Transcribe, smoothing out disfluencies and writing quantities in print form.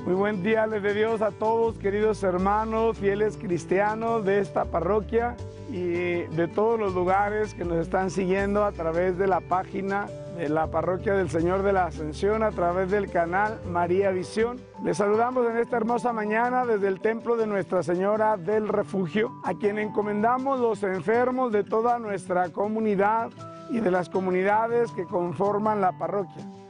Muy buen día les de Dios a todos, queridos hermanos, fieles cristianos de esta parroquia y de todos los lugares que nos están siguiendo a través de la página de la Parroquia del Señor de la Ascensión, a través del canal María Visión. Les saludamos en esta hermosa mañana desde el templo de Nuestra Señora del Refugio, a quien encomendamos los enfermos de toda nuestra comunidad y de las comunidades que conforman la parroquia.